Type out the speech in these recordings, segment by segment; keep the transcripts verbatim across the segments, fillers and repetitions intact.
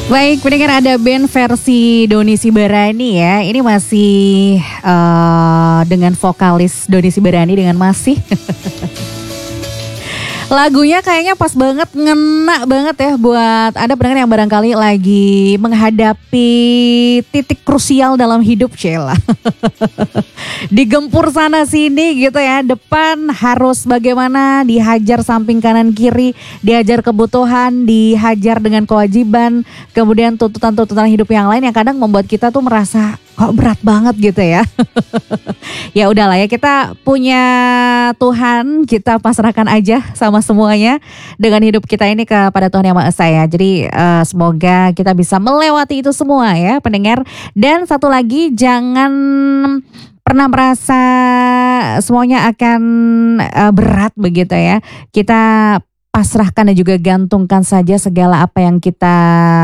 Baik, pendengar, ada band versi Doni Sibarani ya. Ini masih uh, dengan vokalis Doni Sibarani dengan masih lagunya kayaknya pas banget, ngena banget ya buat Anda pendengar yang barangkali lagi menghadapi titik krusial dalam hidup, Cela. Digempur sana sini gitu ya, depan harus bagaimana, dihajar samping kanan kiri, dihajar kebutuhan, dihajar dengan kewajiban, kemudian tuntutan-tuntutan hidup yang lain yang kadang membuat kita tuh merasa kok berat banget gitu ya. Ya udahlah ya, kita punya Tuhan, kita pasrahkan aja sama semuanya dengan hidup kita ini kepada Tuhan Yang Maha Esa ya. Jadi uh, semoga kita bisa melewati itu semua ya pendengar. Dan satu lagi, jangan pernah merasa semuanya akan uh, berat begitu ya. Kita pasrahkan dan juga gantungkan saja segala apa yang kita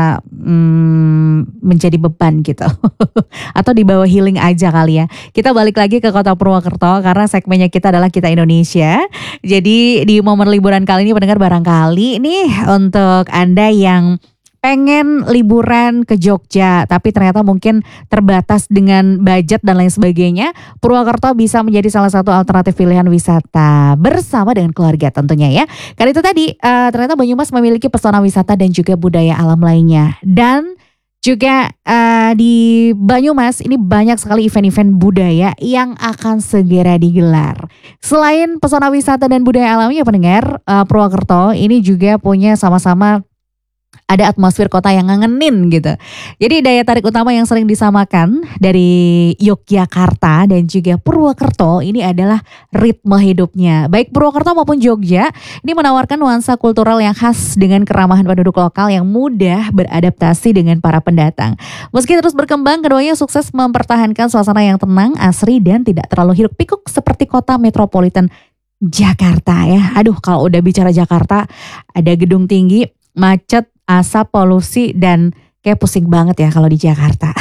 hmm, menjadi beban gitu. Atau dibawa healing aja kali ya. Kita balik lagi ke kota Purwokerto karena segmennya kita adalah Kita Indonesia. Jadi di momen liburan kali ini pendengar, barangkali nih untuk Anda yang pengen liburan ke Jogja tapi ternyata mungkin terbatas dengan budget dan lain sebagainya, Purwokerto bisa menjadi salah satu alternatif pilihan wisata bersama dengan keluarga tentunya ya. Karena itu tadi uh, ternyata Banyumas memiliki pesona wisata dan juga budaya alam lainnya. Dan juga uh, di Banyumas ini banyak sekali event-event budaya yang akan segera digelar. Selain pesona wisata dan budaya alamnya pendengar, uh, Purwokerto ini juga punya sama-sama ada atmosfer kota yang ngangenin gitu. Jadi daya tarik utama yang sering disamakan dari Yogyakarta dan juga Purwokerto ini adalah ritme hidupnya. Baik Purwokerto maupun Jogja ini menawarkan nuansa kultural yang khas dengan keramahan penduduk lokal yang mudah beradaptasi dengan para pendatang. Meski terus berkembang, keduanya sukses mempertahankan suasana yang tenang, asri dan tidak terlalu hiruk pikuk seperti kota metropolitan Jakarta ya. Aduh, kalau udah bicara Jakarta, ada gedung tinggi, macet, asap, polusi, dan kayak pusing banget ya kalau di Jakarta.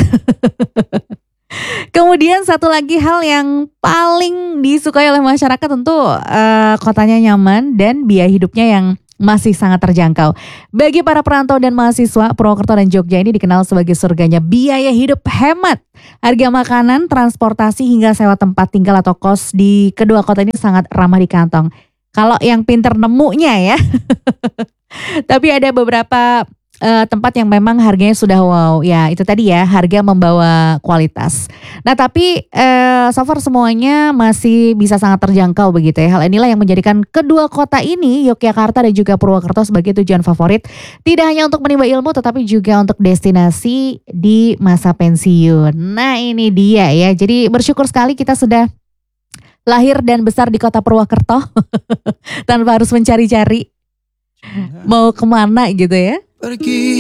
Kemudian satu lagi hal yang paling disukai oleh masyarakat tentu uh, kotanya nyaman dan biaya hidupnya yang masih sangat terjangkau. Bagi para perantau dan mahasiswa, Purwokerto dan Jogja ini dikenal sebagai surganya biaya hidup hemat. Harga makanan, transportasi hingga sewa tempat tinggal atau kos di kedua kota ini sangat ramah di kantong. Kalau yang pinter nemunya ya. Tapi ada beberapa uh, tempat yang memang harganya sudah wow. Ya itu tadi ya, harga membawa kualitas. Nah tapi uh, so far semuanya masih bisa sangat terjangkau begitu ya. Hal inilah yang menjadikan kedua kota ini, Yogyakarta dan juga Purwokerto, sebagai tujuan favorit. Tidak hanya untuk menimba ilmu tetapi juga untuk destinasi di masa pensiun. Nah ini dia ya. Jadi bersyukur sekali kita sudah lahir dan besar di kota Purwokerto tanpa harus mencari-cari mau kemana gitu ya. Pergi